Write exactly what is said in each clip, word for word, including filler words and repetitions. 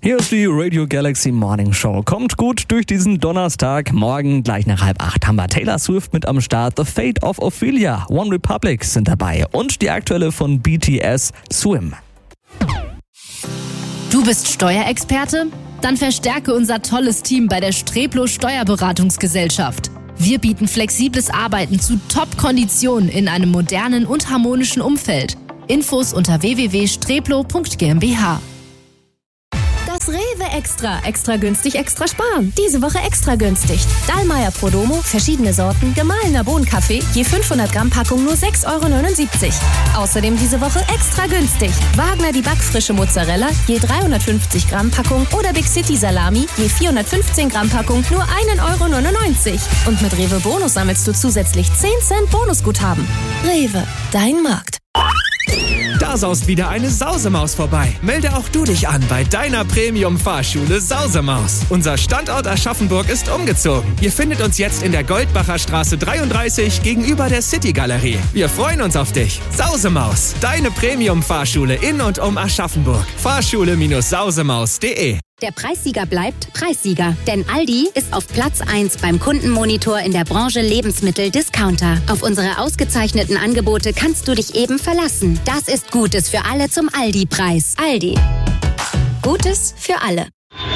Hier ist die Radio Galaxy Morning Show. Kommt gut durch diesen Donnerstag. Morgen gleich nach halb acht haben wir Taylor Swift mit am Start. The Fate of Ophelia, One Republic sind dabei. Und die aktuelle von B T S, Swim. Du bist Steuerexperte? Dann verstärke unser tolles Team bei der Streplo Steuerberatungsgesellschaft. Wir bieten flexibles Arbeiten zu Top-Konditionen in einem modernen und harmonischen Umfeld. Infos unter w w w punkt streplo punkt g m b h. Das Rewe Extra. Extra günstig, extra sparen. Diese Woche extra günstig. Dallmayr Prodomo, verschiedene Sorten, gemahlener Bohnenkaffee, je fünfhundert Gramm Packung nur sechs Euro neunundsiebzig. Außerdem diese Woche extra günstig. Wagner die backfrische Mozzarella, je dreihundertfünfzig Gramm Packung oder Big City Salami, je vierhundertfünfzehn Gramm Packung nur ein Euro neunundneunzig. Und mit Rewe Bonus sammelst du zusätzlich zehn Cent Bonusguthaben. Rewe, dein Markt. Da saust wieder eine Sausemaus vorbei. Melde auch du dich an bei deiner Premium-Fahrschule Sausemaus. Unser Standort Aschaffenburg ist umgezogen. Ihr findet uns jetzt in der Goldbacher Straße dreiunddreißig gegenüber der City-Galerie. Wir freuen uns auf dich. Sausemaus, deine Premium-Fahrschule in und um Aschaffenburg. Fahrschule Sausemaus punkt de. Der Preissieger bleibt Preissieger, denn Aldi ist auf Platz eins beim Kundenmonitor in der Branche Lebensmittel-Discounter. Auf unsere ausgezeichneten Angebote kannst du dich eben verlassen. Das ist Gutes für alle zum Aldi-Preis. Aldi. Gutes für alle.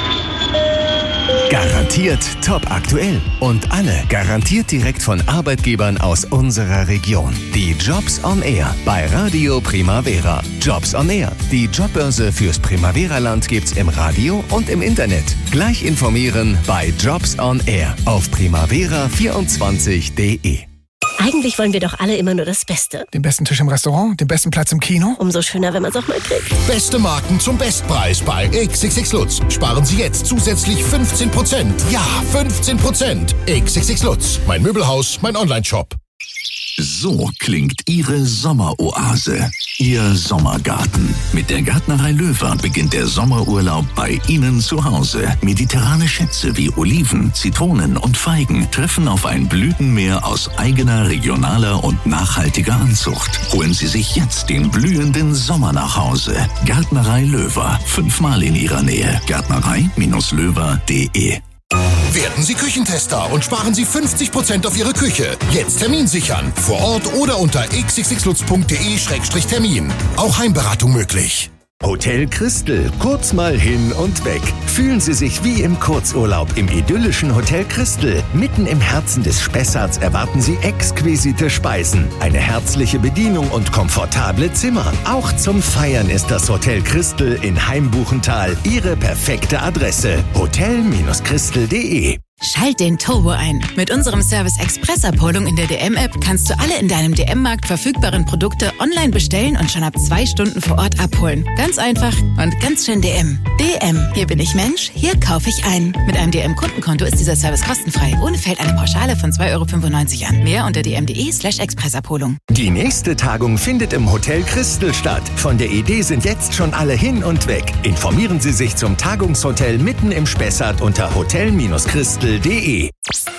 Garantiert top aktuell und alle garantiert direkt von Arbeitgebern aus unserer Region. Die Jobs on Air bei Radio Primavera. Jobs on Air. Die Jobbörse fürs Primavera-Land gibt's im Radio und im Internet. Gleich informieren bei Jobs on Air auf primavera vierundzwanzig punkt de. Eigentlich wollen wir doch alle immer nur das Beste. Den besten Tisch im Restaurant, den besten Platz im Kino. Umso schöner, wenn man es auch mal kriegt. Beste Marken zum Bestpreis bei X X X Lutz. Sparen Sie jetzt zusätzlich fünfzehn Prozent. Ja, fünfzehn Prozent. X X X Lutz. Mein Möbelhaus, mein Online-Shop. So klingt Ihre Sommeroase, Ihr Sommergarten. Mit der Gärtnerei Löwer beginnt der Sommerurlaub bei Ihnen zu Hause. Mediterrane Schätze wie Oliven, Zitronen und Feigen treffen auf ein Blütenmeer aus eigener, regionaler und nachhaltiger Anzucht. Holen Sie sich jetzt den blühenden Sommer nach Hause. Gärtnerei Löwer, fünfmal in Ihrer Nähe. Gärtnerei Löwer punkt de. Werden Sie Küchentester und sparen Sie fünfzig Prozent auf Ihre Küche. Jetzt Termin sichern. Vor Ort oder unter x x x lutz punkt de Schrägstrich Termin. Auch Heimberatung möglich. Hotel Christel, kurz mal hin und weg. Fühlen Sie sich wie im Kurzurlaub im idyllischen Hotel Christel. Mitten im Herzen des Spessarts erwarten Sie exquisite Speisen, eine herzliche Bedienung und komfortable Zimmer. Auch zum Feiern ist das Hotel Christel in Heimbuchental Ihre perfekte Adresse. hotel Christel punkt de. Schalt den Turbo ein. Mit unserem Service Express-Abholung in der D M-App kannst du alle in deinem D M-Markt verfügbaren Produkte online bestellen und schon ab zwei Stunden vor Ort abholen. Ganz einfach und ganz schön D M. D M, hier bin ich Mensch, hier kaufe ich ein. Mit einem D M-Kundenkonto ist dieser Service kostenfrei. Ohne fällt eine Pauschale von zwei Euro fünfundneunzig an. Mehr unter d m punkt de slash Expressabholung. Die nächste Tagung findet im Hotel Christel statt. Von der Idee sind jetzt schon alle hin und weg. Informieren Sie sich zum Tagungshotel mitten im Spessart unter hotel Christel punkt de.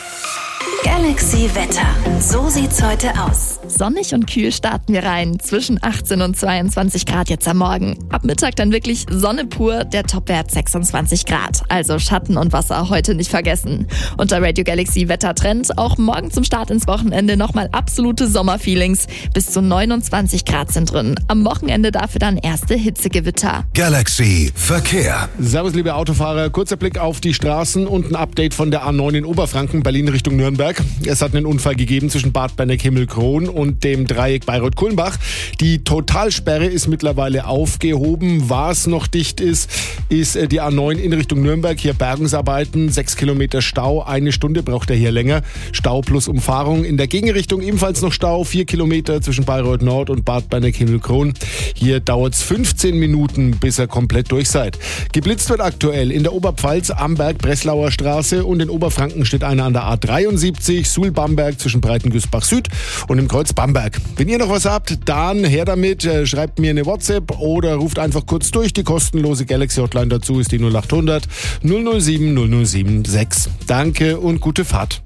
Galaxy Wetter. So sieht's heute aus. Sonnig und kühl starten wir rein. Zwischen achtzehn und zweiundzwanzig Grad jetzt am Morgen. Ab Mittag dann wirklich Sonne pur, der Topwert sechsundzwanzig Grad. Also Schatten und Wasser heute nicht vergessen. Unter Radio Galaxy Wettertrend auch morgen zum Start ins Wochenende nochmal absolute Sommerfeelings. Bis zu neunundzwanzig Grad sind drin. Am Wochenende dafür dann erste Hitzegewitter. Galaxy Verkehr. Servus liebe Autofahrer, kurzer Blick auf die Straßen und ein Update von der A neun in Oberfranken, Berlin Richtung Nürnberg. Es hat einen Unfall gegeben zwischen Bad Berneck-Himmelkron und dem Dreieck Bayreuth-Kulmbach. Die Totalsperre ist mittlerweile aufgehoben. Was noch dicht ist, ist die A neun in Richtung Nürnberg. Hier Bergungsarbeiten, sechs Kilometer Stau, eine Stunde braucht er hier länger. Stau plus Umfahrung. In der Gegenrichtung ebenfalls noch Stau, vier Kilometer zwischen Bayreuth Nord und Bad Berneck-Himmelkron. Hier dauert es fünfzehn Minuten, bis ihr komplett durch seid. Geblitzt wird aktuell in der Oberpfalz, Amberg, Breslauer Straße, und in Oberfranken steht einer an der A dreiundsiebzig, Suhl-Bamberg zwischen Breitengüßbach Süd und im Kreuz Bamberg. Wenn ihr noch was habt, dann her damit, schreibt mir eine WhatsApp oder ruft einfach kurz durch. Die kostenlose Galaxy Hotline dazu ist die null acht hundert null null sieben null null sieben sechs. Danke und gute Fahrt.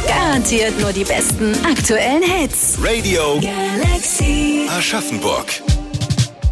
Garantiert nur die besten aktuellen Hits. Radio Galaxy Aschaffenburg.